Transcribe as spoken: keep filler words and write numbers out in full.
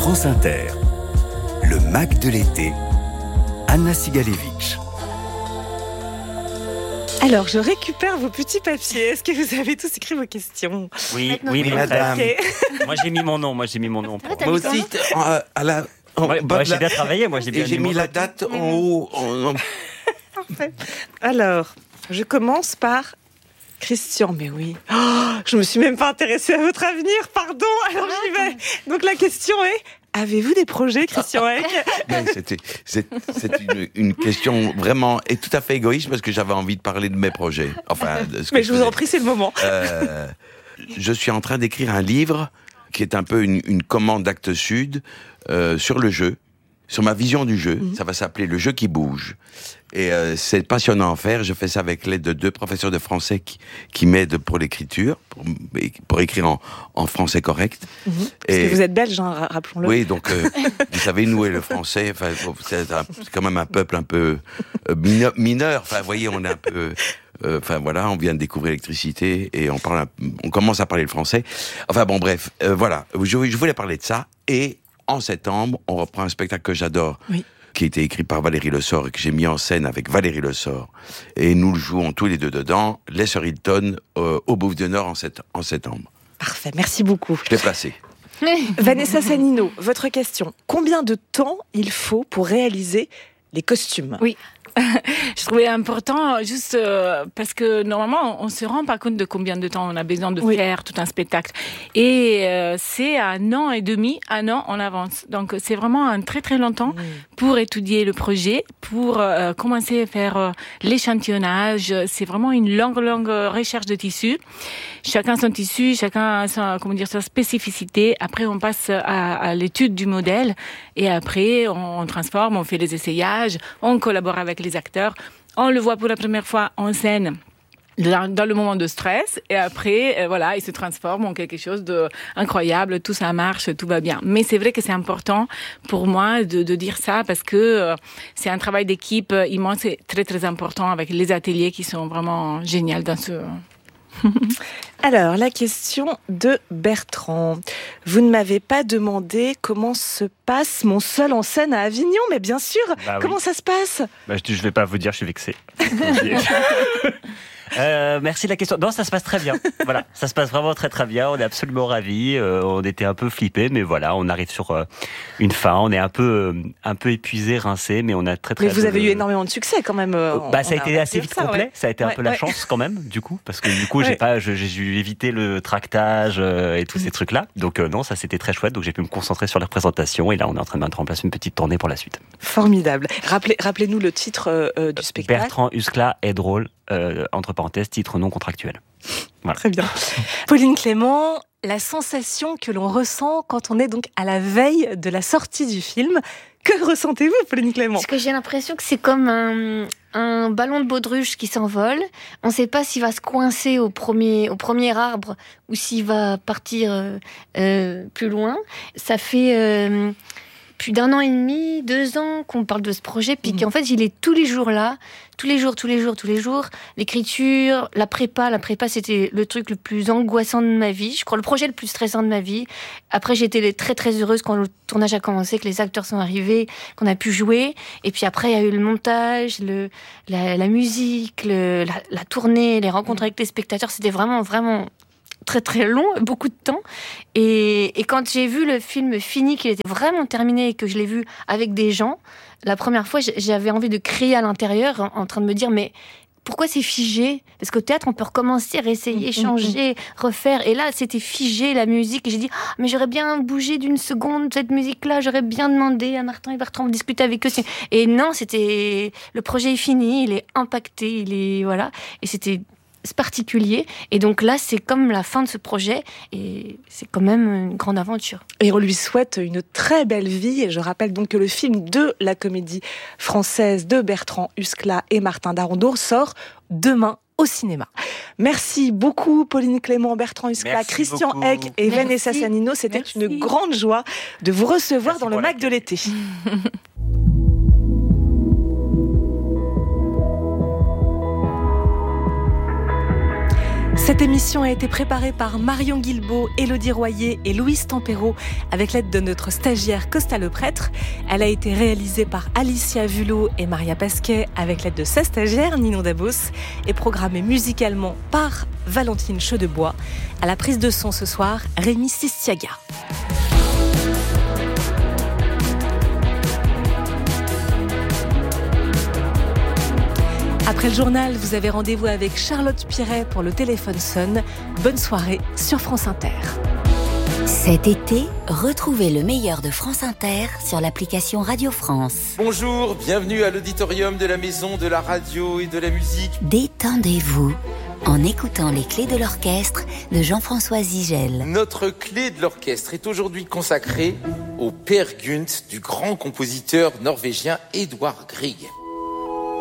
France Inter, le Mac de l'été, Anna Sigalevitch. Alors, je récupère vos petits papiers. Est-ce que vous avez tous écrit vos questions ? Oui, oui, oui, madame. Okay. Moi, j'ai mis mon nom. Moi, j'ai mis mon nom. Ah, Moi aussi, euh, à la. En ouais, bas moi, j'ai bien travaillé. Moi, j'ai bien et j'ai mis la date en haut. En... Parfait. Alors, je commence par Christian. Mais oui, oh, je me suis même pas intéressée à votre avenir. Pardon. Alors j'y vais. Donc la question est. Avez-vous des projets, Christian Eck ? C'était, c'est, c'est une, une question vraiment et tout à fait égoïste parce que j'avais envie de parler de mes projets. Enfin, de ce que mais je vous faisais. en prie, c'est le moment. Euh, je suis en train d'écrire un livre qui est un peu une, une commande d'Actes Sud euh, sur le jeu, sur ma vision du jeu. Mmh. Ça va s'appeler Le jeu qui bouge. Et euh, c'est passionnant à faire. Je fais ça avec l'aide de deux professeurs de français qui, qui m'aident pour l'écriture, pour, pour écrire en, en français correct. Mmh. Parce et, que vous êtes belge, hein, rappelons-le. Oui, donc euh, vous savez, nous et le français, enfin, c'est, un, c'est quand même un peuple un peu euh, mineur, mineur. Enfin, vous voyez, on est un peu... Enfin euh, voilà, on vient de découvrir l'électricité et on parle, on commence à parler le français. Enfin bon, bref, euh, voilà. Je, je voulais parler de ça. Et en septembre, on reprend un spectacle que j'adore. Oui. Qui a été écrit par Valérie Lessort et que j'ai mis en scène avec Valérie Lessort. Et nous le jouons tous les deux dedans, Les Sœurs Hilton, euh, au Bouffe du Nord en, sept, en septembre. Parfait, merci beaucoup. Je l'ai placé. Vanessa Sanino, votre question. Combien de temps il faut pour réaliser les costumes ? Oui. Je trouvais important, juste euh, parce que normalement, on ne se rend pas compte de combien de temps on a besoin de oui. faire tout un spectacle. Et euh, c'est un an et demi, un an en avance. Donc, c'est vraiment un très, très long temps mmh. pour étudier le projet, pour euh, commencer à faire euh, l'échantillonnage. C'est vraiment une longue, longue recherche de tissu. Chacun son tissu, chacun sa, comment dire, sa spécificité. Après, on passe à, à l'étude du modèle. Et après, on, on transforme, on fait les essayages, on collabore avec les acteurs. On le voit pour la première fois en scène dans, dans le moment de stress et après, euh, voilà, il se transforme en quelque chose d'incroyable, tout ça marche, tout va bien. Mais c'est vrai que c'est important pour moi de, de dire ça parce que euh, c'est un travail d'équipe immense et très très important avec les ateliers qui sont vraiment géniaux dans ce... Alors, la question de Bertrand. Vous ne m'avez pas demandé comment se passe mon seul en scène à Avignon, mais bien sûr, bah comment oui. ça se passe ? bah, Je ne vais pas vous dire, je suis vexé. Euh, merci de la question. Non, ça se passe très bien. Voilà, ça se passe vraiment très très bien. On est absolument ravis. Euh, on était un peu flippés, mais voilà, on arrive sur euh, une fin. On est un peu euh, un peu épuisé, rincé, mais on a très très. Mais vous avez de... eu énormément de succès quand même. Euh, bah, ça a été assez vite ça, complet. Ouais. Ça a été ouais, un peu la ouais. chance quand même, du coup, parce que du coup, ouais. j'ai pas, j'ai, j'ai évité le tractage euh, et tous mmh. ces trucs-là. Donc euh, non, ça c'était très chouette. Donc j'ai pu me concentrer sur la représentation. Et là, on est en train de mettre en place une petite tournée pour la suite. Formidable. Rappelez, rappelez-nous le titre euh, du spectacle. Bertrand Huskla est drôle. Euh, entre parenthèses, titre non contractuel. Voilà. Très bien. Pauline Clément, la sensation que l'on ressent quand on est donc à la veille de la sortie du film, que ressentez-vous, Pauline Clément ? Parce que j'ai l'impression que c'est comme un, un ballon de baudruche qui s'envole. On ne sait pas s'il va se coincer au premier, au premier arbre ou s'il va partir euh, euh, plus loin. Ça fait... Euh, plus d'un an et demi, deux ans qu'on parle de ce projet, puis mmh. qu'en fait, il est tous les jours là, tous les jours, tous les jours, tous les jours. L'écriture, la prépa, la prépa, c'était le truc le plus angoissant de ma vie. Je crois le projet le plus stressant de ma vie. Après, j'étais très, très heureuse quand le tournage a commencé, que les acteurs sont arrivés, qu'on a pu jouer. Et puis après, il y a eu le montage, le, la, la musique, le, la, la tournée, les rencontres mmh. avec les spectateurs. C'était vraiment, vraiment... très très long, beaucoup de temps. Et, et quand j'ai vu le film fini, qu'il était vraiment terminé et que je l'ai vu avec des gens, la première fois, j'avais envie de crier à l'intérieur en, en train de me dire, mais pourquoi c'est figé ? Parce qu'au théâtre, on peut recommencer, réessayer, changer, refaire. Et là, c'était figé, la musique. Et j'ai dit, oh, mais j'aurais bien bougé d'une seconde cette musique-là. J'aurais bien demandé à Martin et Bertrand de discuter avec eux. Et non, c'était... Le projet est fini, il est impacté, il est... Voilà. Et c'était... particulier, et donc là c'est comme la fin de ce projet et c'est quand même une grande aventure. Et on lui souhaite une très belle vie, et je rappelle donc que le film de la comédie française de Bertrand Huskla et Martin Darondeau sort demain au cinéma. Merci beaucoup Pauline Clément, Bertrand Huskla, Christian beaucoup. Eck et Merci. Vanessa Sanino, c'était Merci. Une grande joie de vous recevoir Merci dans le Mac de l'été. Cette émission a été préparée par Marion Guilbault, Élodie Royer et Louise Tempéro avec l'aide de notre stagiaire Costa Leprêtre. Elle a été réalisée par Alicia Vulot et Maria Pasquet avec l'aide de sa stagiaire Ninon Dabos et programmée musicalement par Valentine Chedebois. À la prise de son ce soir, Rémi Sistiaga. Après le journal, vous avez rendez-vous avec Charlotte Piret pour le téléphone sonne. Bonne soirée sur France Inter. Cet été, retrouvez le meilleur de France Inter sur l'application Radio France. Bonjour, bienvenue à l'auditorium de la Maison de la Radio et de la Musique. Détendez-vous en écoutant les clés de l'orchestre de Jean-François Zigel. Notre clé de l'orchestre est aujourd'hui consacrée au Peer Gynt du grand compositeur norvégien Edvard Grieg.